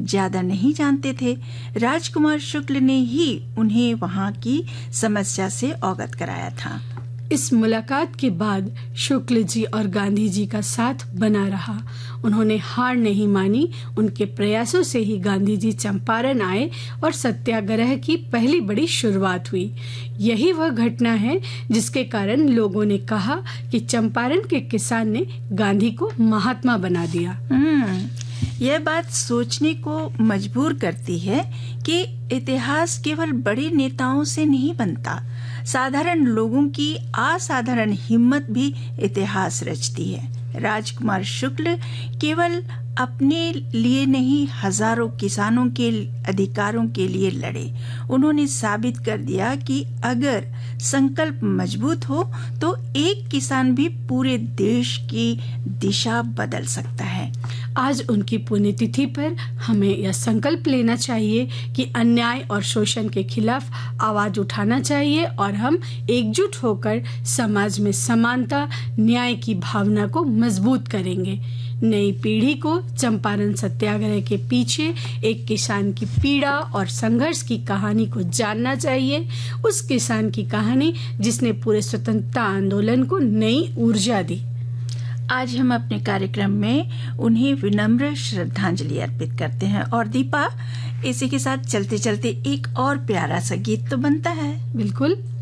ज्यादा नहीं जानते थे। राजकुमार शुक्ल ने ही उन्हें वहां की समस्या से अवगत कराया था। इस मुलाकात के बाद शुक्ल जी और गांधी जी का साथ बना रहा। उन्होंने हार नहीं मानी। उनके प्रयासों से ही गांधी जी चंपारण आए और सत्याग्रह की पहली बड़ी शुरुआत हुई। यही वह घटना है जिसके कारण लोगों ने कहा कि चंपारण के किसान ने गांधी को महात्मा बना दिया। यह बात सोचने को मजबूर करती है कि इतिहास केवल बड़े नेताओं से नहीं बनता। साधारण लोगों की असाधारण हिम्मत भी इतिहास रचती है। राजकुमार शुक्ल केवल अपने लिए नहीं, हजारों किसानों के अधिकारों के लिए लड़े। उन्होंने साबित कर दिया कि अगर संकल्प मजबूत हो तो एक किसान भी पूरे देश की दिशा बदल सकता है। आज उनकी पुण्यतिथि पर हमें यह संकल्प लेना चाहिए कि अन्याय और शोषण के खिलाफ आवाज उठाना चाहिए और हम एकजुट होकर समाज में समानता, न्याय की भावना को मजबूत करेंगे। नई पीढ़ी को चंपारण सत्याग्रह के पीछे एक किसान की पीड़ा और संघर्ष की कहानी को जानना चाहिए। उस किसान की कहानी जिसने पूरे स्वतंत्रता आंदोलन को नई ऊर्जा दी। आज हम अपने कार्यक्रम में उन्हें विनम्र श्रद्धांजलि अर्पित करते हैं। और दीपा, इसी के साथ चलते चलते एक और प्यारा सा गीत तो बनता है। बिल्कुल।